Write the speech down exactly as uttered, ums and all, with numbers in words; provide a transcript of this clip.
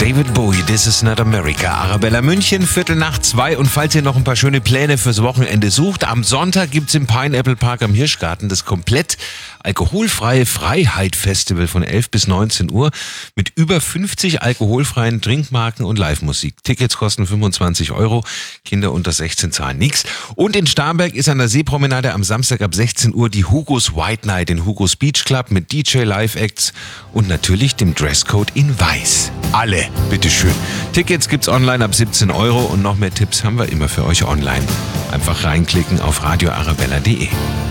David Bowie, This is not America. Arabella München, Viertel nach zwei. Und falls ihr noch ein paar schöne Pläne fürs Wochenende sucht, am Sonntag gibt's im Pineapple Park am Hirschgarten das komplett alkoholfreie Freiheit-Festival von elf bis neunzehn Uhr mit über fünfzig alkoholfreien Trinkmarken und Live-Musik. Tickets kosten fünfundzwanzig Euro, Kinder unter sechzehn zahlen nichts. Und in Starnberg ist an der Seepromenade am Samstag ab sechzehn Uhr die Hugo's White Night in Hugo's Beach Club mit D J Live-Acts und natürlich dem Dresscode in Weiß. Alle, bitteschön. Tickets gibt's online ab siebzehn Euro und noch mehr Tipps haben wir immer für euch online. Einfach reinklicken auf radio arabella punkt de.